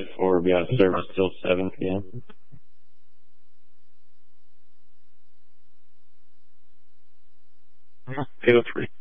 before we'll be out of service till 7 p.m. 803.